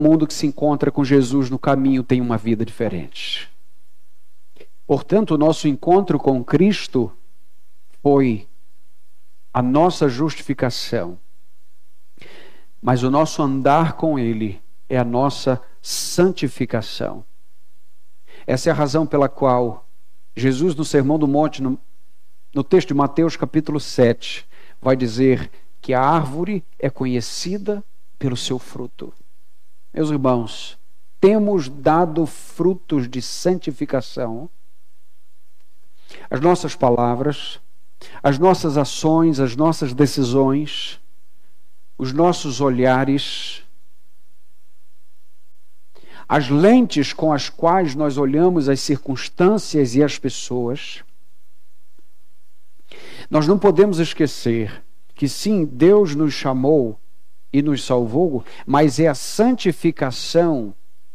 mundo que se encontra com Jesus no caminho tem uma vida diferente. Portanto, o nosso encontro com Cristo foi a nossa justificação. Mas o nosso andar com Ele é a nossa santificação. Essa é a razão pela qual Jesus, no Sermão do Monte, no texto de Mateus capítulo 7, vai dizer que a árvore é conhecida pelo seu fruto. Meus irmãos, temos dado frutos de santificação. As nossas palavras, as nossas ações, as nossas decisões, os nossos olhares, as lentes com as quais nós olhamos as circunstâncias e as pessoas. Nós não podemos esquecer que sim, Deus nos chamou e nos salvou, mas é a santificação.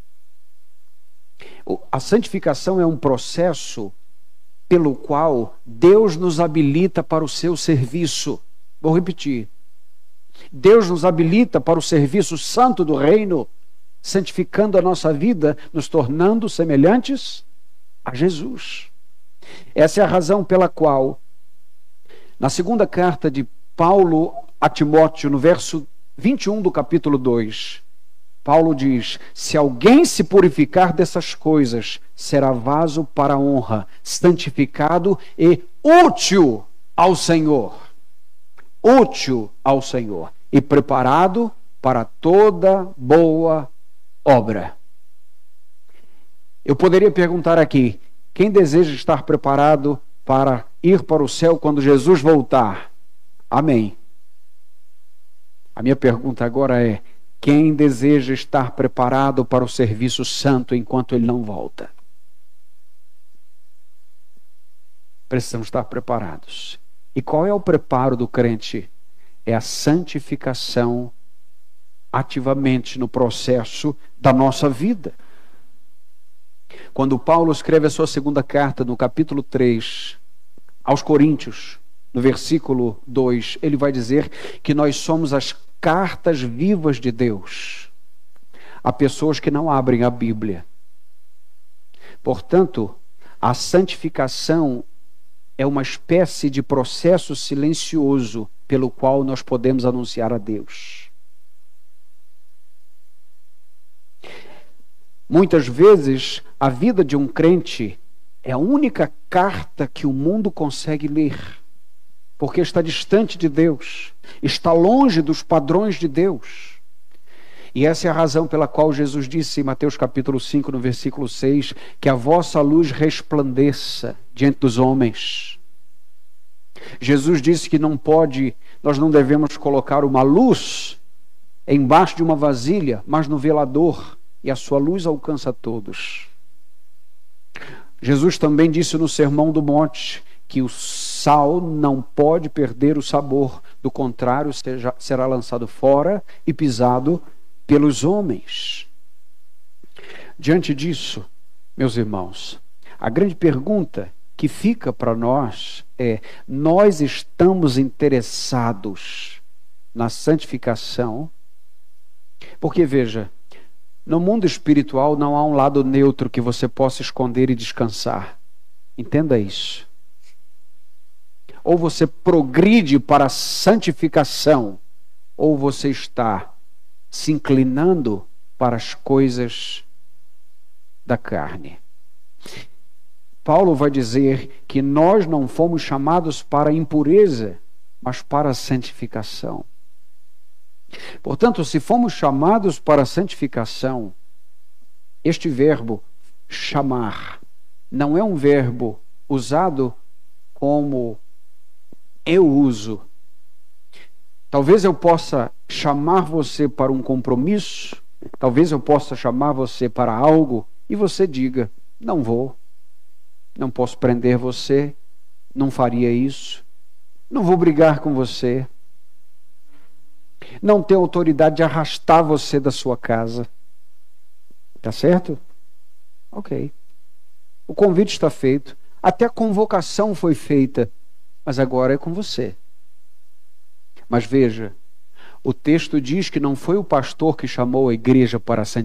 A santificação é um processo pelo qual Deus nos habilita para o seu serviço. Vou repetir. Deus nos habilita para o serviço santo do reino, santificando a nossa vida, nos tornando semelhantes a Jesus. Essa é a razão pela qual, na segunda carta de Paulo a Timóteo, no verso 21 do capítulo 2, Paulo diz: se alguém se purificar dessas coisas, será vaso para a honra, santificado e útil ao Senhor. Útil ao Senhor e preparado para toda boa obra. Eu poderia perguntar aqui: quem deseja estar preparado para ir para o céu quando Jesus voltar? Amém. A minha pergunta agora é: quem deseja estar preparado para o serviço santo enquanto ele não volta? Precisamos estar preparados. E qual é o preparo do crente? É a santificação ativamente no processo da nossa vida. Quando Paulo escreve a sua segunda carta, no capítulo 3, aos Coríntios, no versículo 2, ele vai dizer que nós somos as cartas vivas de Deus. Há pessoas que não abrem a Bíblia. Portanto, a santificação é uma espécie de processo silencioso pelo qual nós podemos anunciar a Deus. Muitas vezes, a vida de um crente é a única carta que o mundo consegue ler, porque está distante de Deus, está longe dos padrões de Deus. E essa é a razão pela qual Jesus disse em Mateus capítulo 5, no versículo 6, que a vossa luz resplandeça diante dos homens. Jesus disse que nós não devemos colocar uma luz embaixo de uma vasilha, mas no velador, e a sua luz alcança a todos. Jesus também disse no Sermão do Monte que o sal não pode perder o sabor, do contrário, será lançado fora e pisado pelos homens. Diante disso, meus irmãos, a grande pergunta que fica para nós é: nós estamos interessados na santificação? Porque, veja, no mundo espiritual não há um lado neutro que você possa esconder e descansar. Entenda isso. Ou você progride para a santificação, ou você está se inclinando para as coisas da carne. Paulo vai dizer que nós não fomos chamados para a impureza, mas para a santificação. Portanto, se fomos chamados para a santificação, este verbo chamar não é um verbo usado como eu uso. Talvez eu possa chamar você para um compromisso, talvez eu possa chamar você para algo e você diga: não vou, não posso prender você, não faria isso, não vou brigar com você, não tenho autoridade de arrastar você da sua casa. Tá certo? Ok. O convite está feito, até a convocação foi feita, mas agora é com você. Mas veja, O texto diz que não foi o pastor que chamou a igreja para a